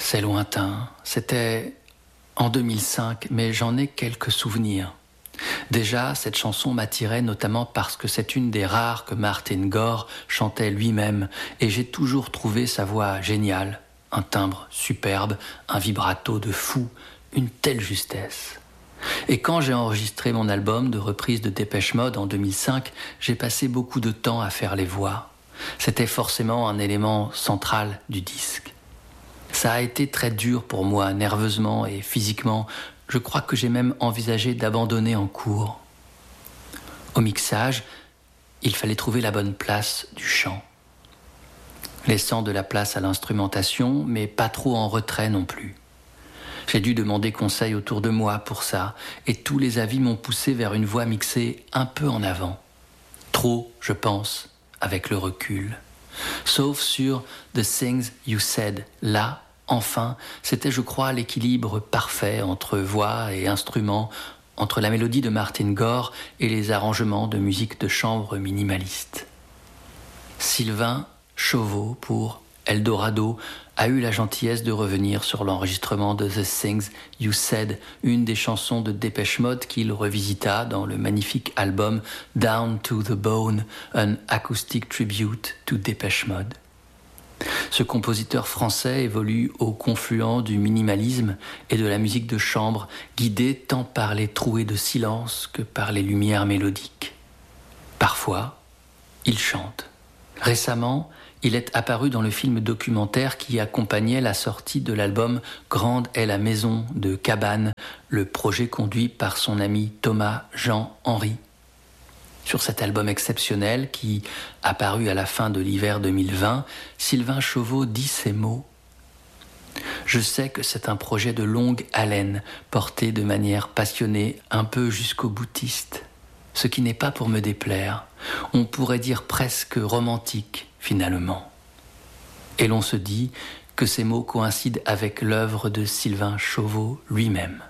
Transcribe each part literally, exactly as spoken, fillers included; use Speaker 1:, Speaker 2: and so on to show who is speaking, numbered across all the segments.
Speaker 1: c'est lointain. C'était en deux mille cinq, mais j'en ai quelques souvenirs. Déjà, cette chanson m'attirait notamment parce que c'est une des rares que Martin Gore chantait lui-même, et j'ai toujours trouvé sa voix géniale, un timbre superbe, un vibrato de fou, une telle justesse. Et quand j'ai enregistré mon album de reprise de Dépêche Mode en deux mille cinq, j'ai passé beaucoup de temps à faire les voix. C'était forcément un élément central du disque. Ça a été très dur pour moi, nerveusement et physiquement. Je crois que j'ai même envisagé d'abandonner en cours. Au mixage, il fallait trouver la bonne place du chant. Laissant de la place à l'instrumentation, mais pas trop en retrait non plus. J'ai dû demander conseil autour de moi pour ça, et tous les avis m'ont poussé vers une voix mixée un peu en avant. Trop, je pense, avec le recul. Sauf sur The Things You Said. Là, enfin, c'était, je crois, l'équilibre parfait entre voix et instruments, entre la mélodie de Martin Gore et les arrangements de musique de chambre minimaliste. Sylvain Chauveau, pour Eldorado, a eu la gentillesse de revenir sur l'enregistrement de The Things You Said, une des chansons de Dépêche Mode qu'il revisita dans le magnifique album Down to the Bone, an acoustic tribute to Dépêche Mode. Ce compositeur français évolue au confluent du minimalisme et de la musique de chambre, guidé tant par les trouées de silence que par les lumières mélodiques. Parfois, il chante. Récemment, il est apparu dans le film documentaire qui accompagnait la sortie de l'album Grande est la maison de Cabane, le projet conduit par son ami Thomas Jean Henry. Sur cet album exceptionnel qui, apparu à la fin de l'hiver deux mille vingt, Sylvain Chauveau dit ces mots. « Je sais que c'est un projet de longue haleine, porté de manière passionnée, un peu jusqu'au boutiste. Ce qui n'est pas pour me déplaire. On pourrait dire presque romantique, finalement. » Et l'on se dit que ces mots coïncident avec l'œuvre de Sylvain Chauveau lui-même.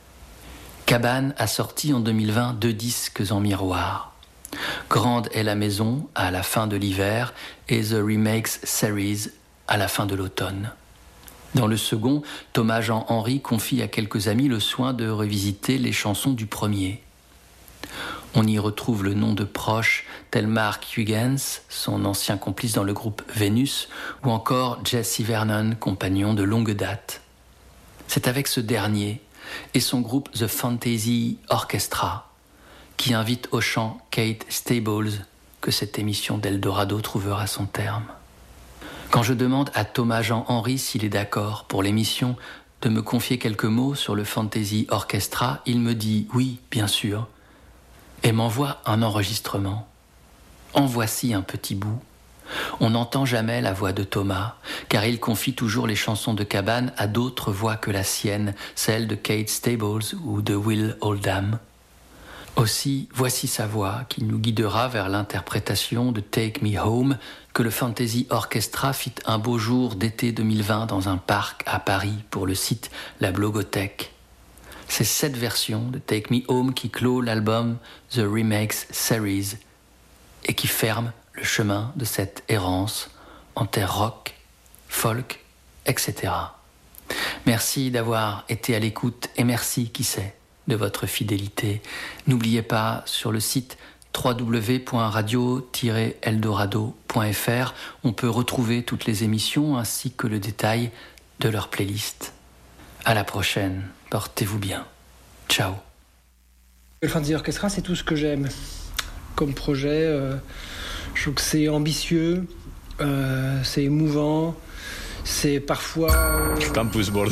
Speaker 1: Cabane a sorti en deux mille vingt deux disques en miroir. Grande est la maison à la fin de l'hiver et The Remakes Series à la fin de l'automne. Dans le second, Thomas Jean Henry confie à quelques amis le soin de revisiter les chansons du premier. On y retrouve le nom de proches tel Mark Huygens, son ancien complice dans le groupe Vénus, ou encore Jesse Vernon, compagnon de longue date. C'est avec ce dernier et son groupe The Fantasy Orchestra qui invite au chant Kate Stables que cette émission d'Eldorado trouvera son terme. Quand je demande à Thomas Jean Henry s'il est d'accord pour l'émission de me confier quelques mots sur le Fantasy Orchestra, il me dit oui, bien sûr, et m'envoie un enregistrement. En voici un petit bout. On n'entend jamais la voix de Thomas, car il confie toujours les chansons de Cabane à d'autres voix que la sienne, celle de Kate Stables ou de Will Oldham. Aussi, voici sa voix qui nous guidera vers l'interprétation de Take Me Home que le Fantasy Orchestra fit un beau jour d'été deux mille vingt dans un parc à Paris pour le site La Blogothèque. C'est cette version de Take Me Home qui clôt l'album The Remakes Series et qui ferme le chemin de cette errance en terre rock, folk, et cetera. Merci d'avoir été à l'écoute et merci, qui sait, de votre fidélité. N'oubliez pas, sur le site w w w point radio tiret eldorado point f r, on peut retrouver toutes les émissions ainsi que le détail de leur playlist. À la prochaine, portez-vous bien. Ciao.
Speaker 2: Le Fantasy Orchestra, c'est tout ce que j'aime comme projet. Euh, je trouve que c'est ambitieux, euh, c'est émouvant, c'est parfois...
Speaker 3: Campus Bordeaux.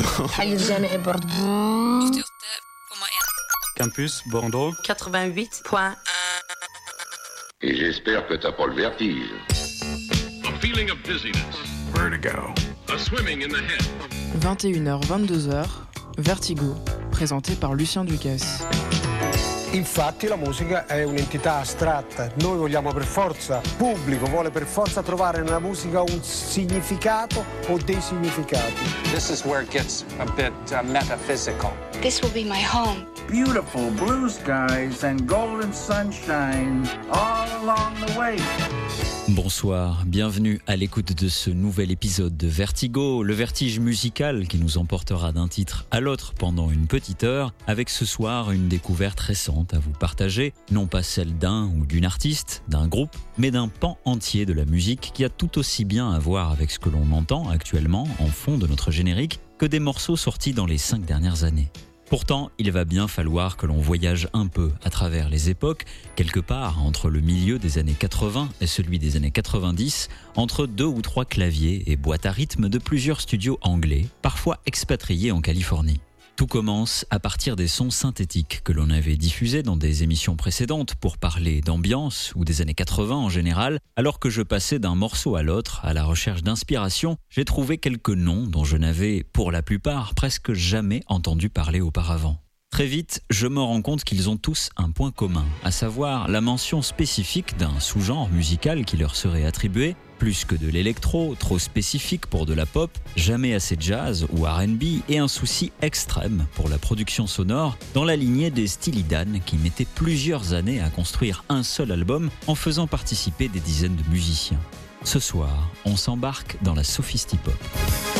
Speaker 3: Campus Bordeaux.
Speaker 4: quatre-vingt-huit point un.
Speaker 5: Et j'espère que t'as pas le vertige.
Speaker 6: A feeling of dizziness.
Speaker 3: Vertigo.
Speaker 6: A swimming in the head.
Speaker 7: vingt et une heures vingt-deux heures, Vertigo, présenté par Lucien Ducasse.
Speaker 8: Infatti la musica è un'entità astratta, noi vogliamo per forza, il pubblico vuole per forza trovare nella musica un significato o dei significati.
Speaker 9: This is where it gets a bit uh, metaphysical.
Speaker 10: This will be my home.
Speaker 11: Beautiful blue skies and golden sunshine all along the way.
Speaker 3: Bonsoir, bienvenue à l'écoute de ce nouvel épisode de Vertigo, le vertige musical qui nous emportera d'un titre à l'autre pendant une petite heure, avec ce soir une découverte récente à vous partager, non pas celle d'un ou d'une artiste, d'un groupe, mais d'un pan entier de la musique qui a tout aussi bien à voir avec ce que l'on entend actuellement en fond de notre générique que des morceaux sortis dans les cinq dernières années. Pourtant, il va bien falloir que l'on voyage un peu à travers les époques, quelque part entre le milieu des années quatre-vingts et celui des années quatre-vingt-dix, entre deux ou trois claviers et boîtes à rythme de plusieurs studios anglais, parfois expatriés en Californie. Tout commence à partir des sons synthétiques que l'on avait diffusés dans des émissions précédentes pour parler d'ambiance ou des années quatre-vingts en général. Alors que je passais d'un morceau à l'autre à la recherche d'inspiration, j'ai trouvé quelques noms dont je n'avais, pour la plupart, presque jamais entendu parler auparavant. Très vite, je me rends compte qu'ils ont tous un point commun, à savoir la mention spécifique d'un sous-genre musical qui leur serait attribué, plus que de l'électro, trop spécifique pour de la pop, jamais assez jazz ou R and B, et un souci extrême pour la production sonore, dans la lignée des Steely Dan qui mettaient plusieurs années à construire un seul album en faisant participer des dizaines de musiciens. Ce soir, on s'embarque dans la sophistipop.